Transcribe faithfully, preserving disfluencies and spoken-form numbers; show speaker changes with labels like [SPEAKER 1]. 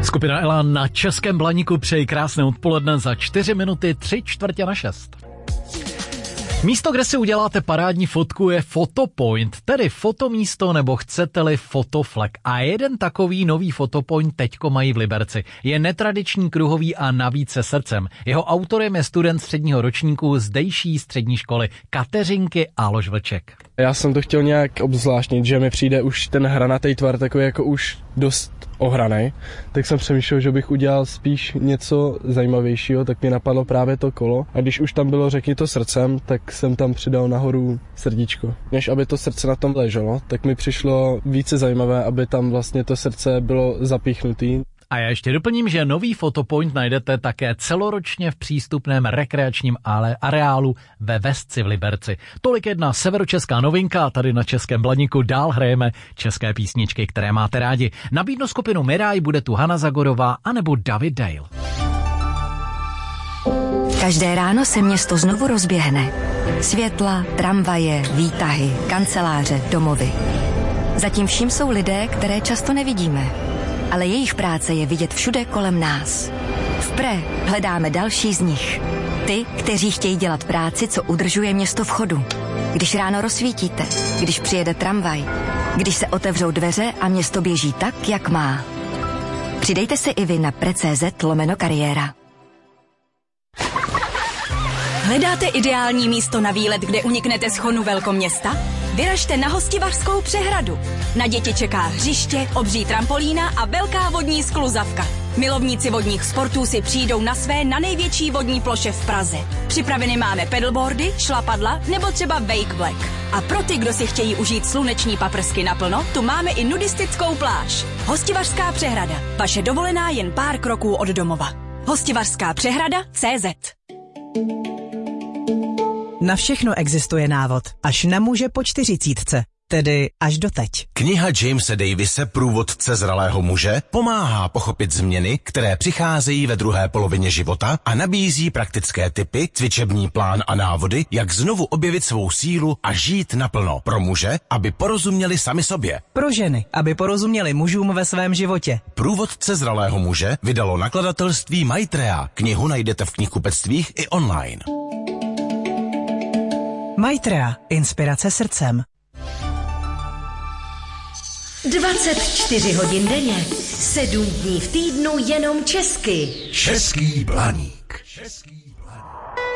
[SPEAKER 1] Skupina Elan na Českém Blaníku přeji krásné odpoledne za čtyři minuty tři čtvrtě na šest. Místo, kde si uděláte parádní fotku, je Fotopoint, tedy fotomísto nebo chcete-li fotoflek. A jeden takový nový Fotopoint teďko mají v Liberci. Je netradiční, kruhový a navíc se srdcem. Jeho autorem je student středního ročníku zdejší střední školy Kateřinky Aloš Vlček.
[SPEAKER 2] Já jsem to chtěl nějak obzvláštnit, že mi přijde už ten hranatý tvar takový jako už dost ohranej, tak jsem přemýšlel, že bych udělal spíš něco zajímavějšího, tak mi napadlo právě to kolo. A když už tam bylo řekni to srdcem, tak jsem tam přidal nahoru srdíčko. Než aby to srdce na tom leželo, tak mi přišlo více zajímavé, aby tam vlastně to srdce bylo zapíchnutý.
[SPEAKER 1] A já ještě doplním, že nový Fotopoint najdete také celoročně v přístupném rekreačním areálu ve Vesci v Liberci. Tolik jedna severočeská novinka a tady na Českém Blaníku dál hrajeme české písničky, které máte rádi. Nabídnu skupinu Miraj, bude tu Hana Zagorová anebo David Dale.
[SPEAKER 3] Každé ráno se město znovu rozběhne. Světla, tramvaje, výtahy, kanceláře, domovy. Zatím vším jsou lidé, které často nevidíme. Ale jejich práce je vidět všude kolem nás. V Pre hledáme další z nich. Ty, kteří chtějí dělat práci, co udržuje město v chodu. Když ráno rozsvítíte, když přijede tramvaj, když se otevřou dveře a město běží tak, jak má. Přidejte se i vy na pre.cz lomeno kariéra.
[SPEAKER 4] Hledáte ideální místo na výlet, kde uniknete z chonu velkoměsta? Vyražte na Hostivařskou přehradu. Na děti čeká hřiště, obří trampolína a velká vodní skluzavka. Milovníci vodních sportů si přijdou na své na největší vodní ploše v Praze. Připraveny máme pedalboardy, šlapadla nebo třeba wake black. A pro ty, kdo si chtějí užít sluneční paprsky naplno, tu máme i nudistickou pláž. Hostivařská přehrada. Vaše dovolená jen pár kroků od domova. Hostivařská přehrada tečka cé zet.
[SPEAKER 5] Na všechno existuje návod, až na muže po čtyřicítce, tedy až doteď.
[SPEAKER 6] Kniha Jamese Davise Průvodce zralého muže pomáhá pochopit změny, které přicházejí ve druhé polovině života a nabízí praktické tipy, cvičební plán a návody, jak znovu objevit svou sílu a žít naplno. Pro muže, aby porozuměli sami sobě.
[SPEAKER 5] Pro ženy, aby porozuměli mužům ve svém životě.
[SPEAKER 6] Průvodce zralého muže vydalo nakladatelství Maitreya. Knihu najdete v knihkupectvích i online.
[SPEAKER 5] Maitreya. Inspirace srdcem.
[SPEAKER 7] dvacet čtyři hodin denně, sedm dní v týdnu jenom česky.
[SPEAKER 6] Český Blaník. Český Blaník.